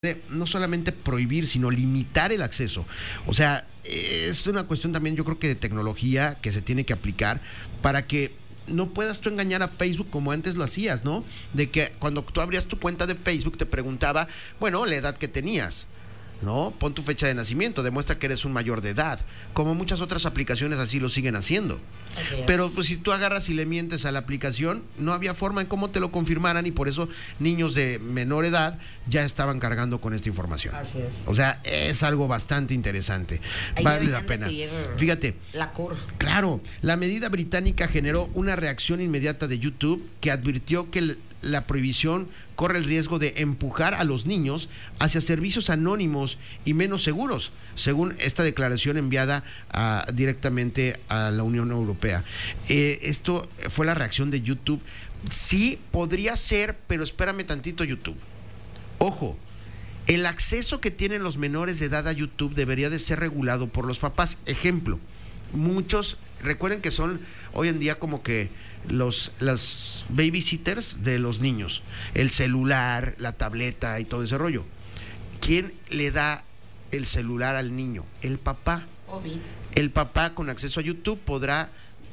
no solamente prohibir, sino limitar el acceso. O sea, es una cuestión también, yo creo que de tecnología que se tiene que aplicar para que no puedas tú engañar a Facebook como antes lo hacías, ¿no? De que cuando tú abrías tu cuenta de Facebook te preguntaba, bueno, la edad que tenías, ¿no? Pon tu fecha de nacimiento, demuestra que eres un mayor de edad, como muchas otras aplicaciones así lo siguen haciendo. Así es. Pero pues si tú agarras y le mientes a la aplicación, no había forma en cómo te lo confirmaran y por eso niños de menor edad ya estaban cargando con esta información. Así es. O sea, es algo bastante interesante. Ahí Vale deberían la pena. de pedir Fíjate. la CUR. Claro, la medida británica generó una reacción inmediata de YouTube que advirtió que la prohibición corre el riesgo de empujar a los niños hacia servicios anónimos y menos seguros, según esta declaración enviada directamente a la Unión Europea. Esto fue la reacción de YouTube. Sí, podría ser, pero espérame tantito, YouTube. Ojo, el acceso que tienen los menores de edad a YouTube debería de ser regulado por los papás. Ejemplo, muchos, recuerden que son hoy en día como que los babysitters de los niños, el celular, la tableta y todo ese rollo. ¿Quién le da el celular al niño? El papá. Obvio. El papá con acceso a YouTube podrá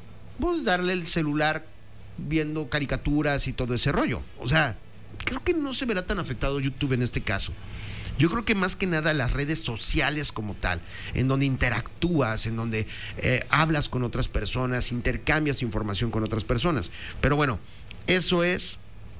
darle el celular viendo caricaturas y todo ese rollo. O sea, creo que no se verá tan afectado YouTube en este caso. Yo creo que más que nada las redes sociales como tal, en donde interactúas, en donde hablas con otras personas, intercambias información con otras personas. Pero bueno, eso es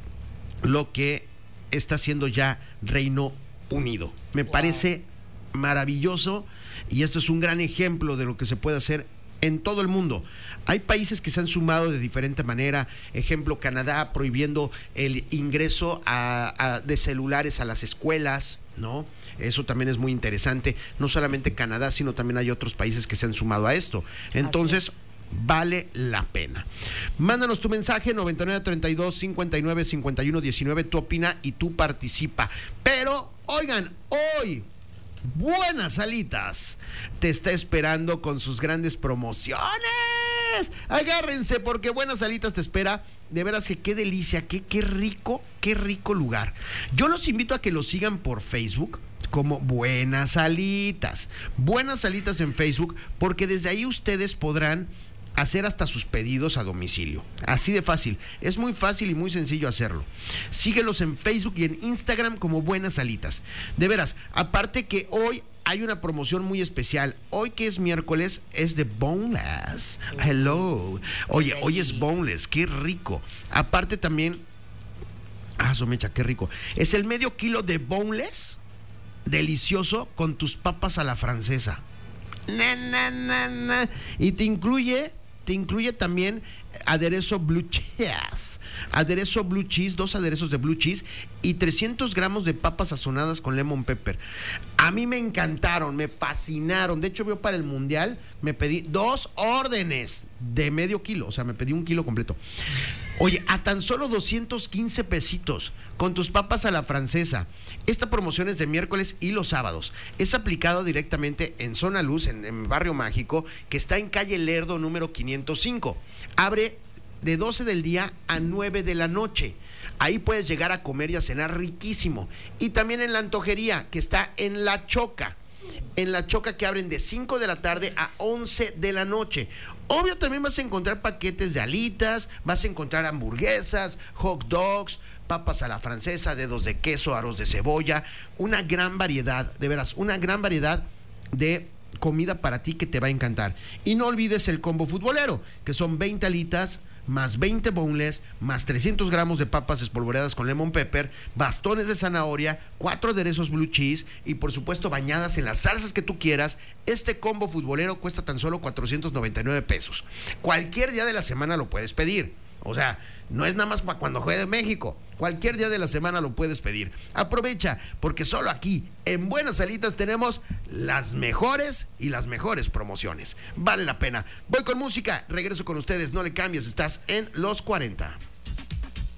lo que está haciendo ya Reino Unido. Me parece maravilloso y esto es un gran ejemplo de lo que se puede hacer en todo el mundo. Hay países que se han sumado de diferente manera. Ejemplo, Canadá prohibiendo el ingreso de celulares a las escuelas, ¿no? Eso también es muy interesante. No solamente Canadá, sino también hay otros países que se han sumado a esto. Entonces, vale la pena. Mándanos tu mensaje 9932-595119. Tú opina y tú participa. Pero, oigan, hoy Buenas Alitas te está esperando con sus grandes promociones. Agárrense porque Buenas Alitas te espera. De veras que qué delicia, qué rico lugar. Yo los invito a que los sigan por Facebook como Buenas Alitas. Buenas Alitas en Facebook, porque desde ahí ustedes podrán hacer hasta sus pedidos a domicilio. Así de fácil. Es muy fácil y muy sencillo hacerlo. Síguelos en Facebook y en Instagram como Buenas Alitas. De veras, aparte que hoy hay una promoción muy especial. Hoy que es miércoles es de Boneless. Hello. Oye, hoy es Boneless. Qué rico. Aparte también, somecha, qué rico. Es el medio kilo de Boneless delicioso con tus papas a la francesa. Y te incluye también aderezo blue cheese. Aderezo blue cheese, 2 aderezos de blue cheese y 300 gramos de papas sazonadas con lemon pepper. A mí me encantaron, me fascinaron. De hecho, yo para el mundial me pedí 2 órdenes de medio kilo. O sea, me pedí 1 kilo completo. Oye, a tan solo 215 pesitos con tus papas a la francesa. Esta promoción es de miércoles y los sábados. Es aplicado directamente en Zona Luz, en Barrio Mágico, que está en calle Lerdo número 505. Abre de 12 del día a 9 de la noche. Ahí puedes llegar a comer y a cenar riquísimo. Y también en la antojería, que está en La Choca. En La Choca, que abren de 5 de la tarde a 11 de la noche. Obvio, también vas a encontrar paquetes de alitas, vas a encontrar hamburguesas, hot dogs, papas a la francesa, dedos de queso, arroz de cebolla. Una gran variedad, de veras, una gran variedad de comida para ti que te va a encantar. Y no olvides el combo futbolero, que son 20 alitas, más 20 boneless, más 300 gramos de papas espolvoreadas con lemon pepper, bastones de zanahoria, 4 aderezos blue cheese y por supuesto bañadas en las salsas que tú quieras. Este combo futbolero cuesta tan solo 499 pesos. Cualquier día de la semana lo puedes pedir. O sea, no es nada más para cuando juegue México. Cualquier día de la semana lo puedes pedir. Aprovecha, porque solo aquí, en Buenas Alitas, tenemos las mejores promociones. Vale la pena. Voy con música, regreso con ustedes. No le cambies, estás en Los 40.